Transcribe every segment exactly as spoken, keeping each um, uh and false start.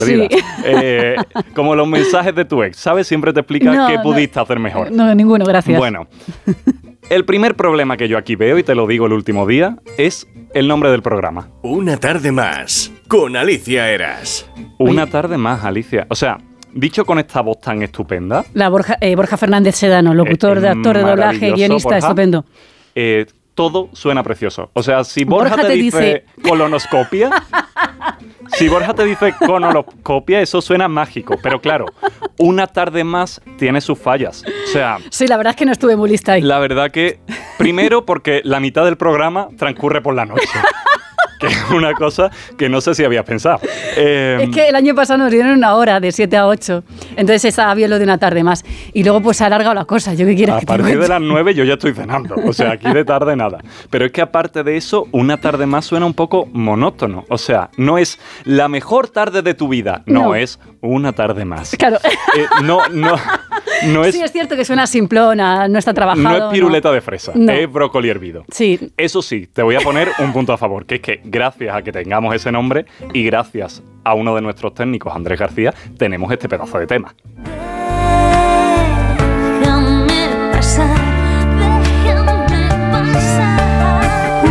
Sí. Eh, como los mensajes de tu ex, ¿sabes? Siempre te explica no, qué pudiste no, hacer mejor. No, ninguno, gracias. Bueno, el primer problema que yo aquí veo, y te lo digo el último día, es el nombre del programa. Una tarde más, con Alicia Eras. Una tarde más, Alicia. O sea, dicho con esta voz tan estupenda... La Borja, eh, Borja Fernández Sedano, locutor, eh, de actor de doblaje, guionista, Borja, estupendo. Eh, todo suena precioso. O sea, si Borja, Borja te, te dice, dice colonoscopia... Si Borja te dice colonoscopia, eso suena mágico. Pero claro, una tarde más tiene sus fallas. O sea... Sí, la verdad es que no estuve muy lista ahí. La verdad que, primero, porque la mitad del programa transcurre por la noche. Que es una cosa que no sé si había pensado. Eh, es que el año pasado nos dieron una hora, de siete a ocho. Entonces estaba bien lo de una tarde más. Y luego pues se ha alargado la cosa. ¿Yo qué quieres a que te partir cuente? De las nueve yo ya estoy cenando. O sea, aquí de tarde nada. Pero es que aparte de eso, una tarde más suena un poco monótono. O sea, no es la mejor tarde de tu vida. No, no. Es una tarde más. Claro. Eh, no, no, no es... Sí, es cierto que suena simplona, no está trabajado. No es piruleta no. de fresa, no. Es brócoli hervido. Sí. Eso sí, te voy a poner un punto a favor, que es que gracias a que tengamos ese nombre y gracias a uno de nuestros técnicos, Andrés García, tenemos este pedazo de tema. Déjame pasar, déjame pasar.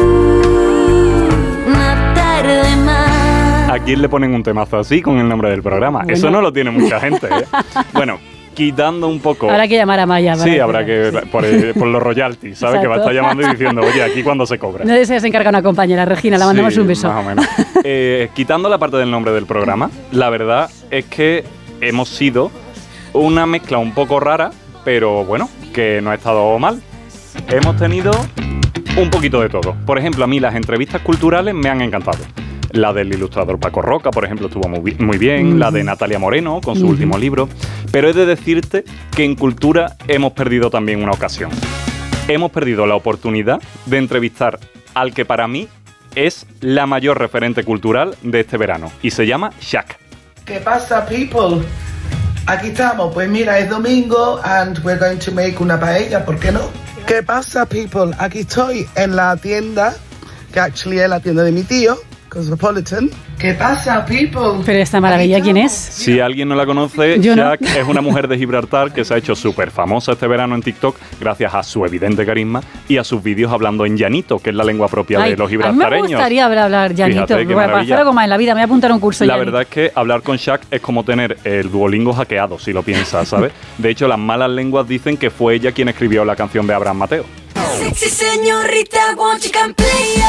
Una tarde más. ¿A quién le ponen un temazo así con el nombre del programa? Bueno. Eso no lo tiene mucha gente, ¿eh? Bueno, quitando un poco... Habrá que llamar a Maya. Sí, habrá que... Sí. Por, por los royalties, ¿sabes? Exacto. Que va a estar llamando y diciendo, oye, ¿aquí cuándo se cobra? No se encarga una compañera, Regina, la mandamos sí, un beso. Más o menos. Eh, quitando la parte del nombre del programa, la verdad es que hemos sido una mezcla un poco rara, pero bueno, que no ha estado mal. Hemos tenido un poquito de todo. Por ejemplo, a mí las entrevistas culturales me han encantado. La del ilustrador Paco Roca, por ejemplo, estuvo muy, muy bien. Mm. La de Natalia Moreno, con su mm. último libro. Pero he de decirte que en cultura hemos perdido también una ocasión. Hemos perdido la oportunidad de entrevistar al que para mí es la mayor referente cultural de este verano. Y se llama Shaq. ¿Qué pasa, people? Aquí estamos. Pues mira, es domingo and we're going to make una paella, ¿por qué no? ¿Qué pasa, people? Aquí estoy en la tienda, que actually es la tienda de mi tío, Cosmopolitan. ¿Qué pasa, people? Pero esta maravilla, ¿quién es? Si alguien no la conoce, Yo Shaq no. es una mujer de Gibraltar que se ha hecho súper famosa este verano en TikTok gracias a su evidente carisma y a sus vídeos hablando en llanito, que es la lengua propia Ay, de los gibraltareños. A mí me gustaría hablar, hablar llanito, para hacer algo más en la vida. Me voy a apuntar a un curso La llanito. verdad es que hablar con Shaq es como tener el Duolingo hackeado, si lo piensas, ¿sabes? De hecho, las malas lenguas dicen que fue ella quien escribió la canción de Abraham Mateo. Sexy señorita, want you can play.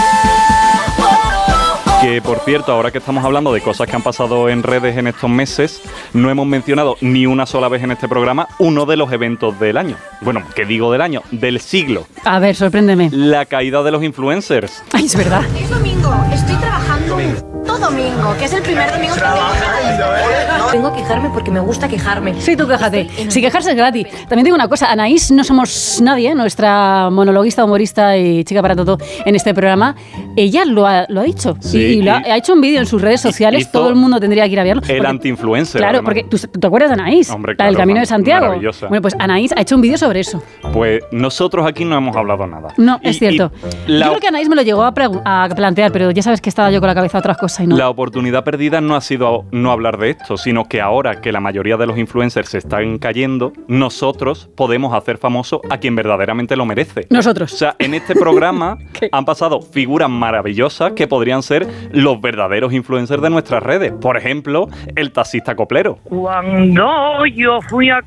Que, por cierto, ahora que estamos hablando de cosas que han pasado en redes en estos meses, no hemos mencionado ni una sola vez en este programa uno de los eventos del año. Bueno, ¿qué digo del año? Del siglo. A ver, sorpréndeme. La caída de los influencers. Ay, es verdad. Es domingo, estoy trabajando todo domingo, que es el primer domingo que tengo. Vengo a quejarme porque me gusta quejarme. Sí, tú quéjate. Si quejarse es gratis. También digo una cosa, Anaís no somos nadie, nuestra monologuista, humorista y chica para todo en este programa. Ella lo ha, lo ha dicho. Sí. Y lo ha, ha hecho un vídeo en sus redes sociales, todo el mundo tendría que ir a verlo. El anti-influencer. Claro, además. Porque ¿tú, ¿tú te acuerdas de Anaís? Hombre, la claro, del Camino de Santiago. Maravillosa. Bueno, pues Anaís ha hecho un vídeo sobre eso. Pues nosotros aquí no hemos hablado nada. No, y, es cierto. La... Yo creo que Anaís me lo llegó a, a plantear, pero ya sabes que estaba yo con la cabeza a otras cosas y no. La oportunidad perdida no ha sido no hablar de esto, sino que ahora que la mayoría de los influencers se están cayendo, nosotros podemos hacer famoso a quien verdaderamente lo merece. Nosotros. O sea, en este programa han pasado figuras maravillosas que podrían ser los verdaderos influencers de nuestras redes. Por ejemplo, el taxista coplero. Cuando yo fui a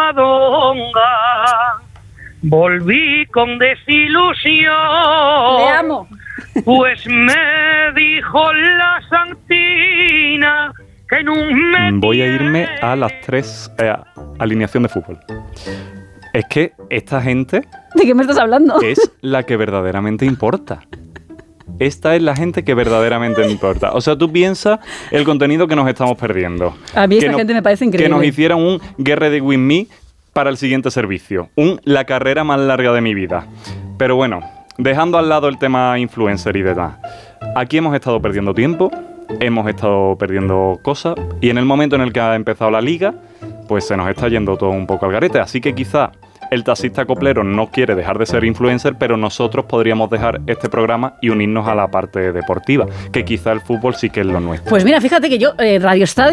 Covadonga, volví con desilusión. Le amo. Pues me dijo la Santina que en un mes... Voy a irme a las tres eh, alineación de fútbol. Es que esta gente... ¿De qué me estás hablando? Es la que verdaderamente importa. Esta es la gente que verdaderamente importa. O sea, tú piensas el contenido que nos estamos perdiendo. A mí esta no, gente me parece increíble. Que nos hicieran un Get Ready With Me para el siguiente servicio. Un la carrera más larga de mi vida. Pero bueno, dejando al lado el tema influencer y demás. Aquí hemos estado perdiendo tiempo, hemos estado perdiendo cosas y en el momento en el que ha empezado la liga, pues se nos está yendo todo un poco al garete. Así que quizá el taxista coplero no quiere dejar de ser influencer, pero nosotros podríamos dejar este programa y unirnos a la parte deportiva, que quizá el fútbol sí que es lo nuestro. Pues mira, fíjate que yo, eh, Radio Estadio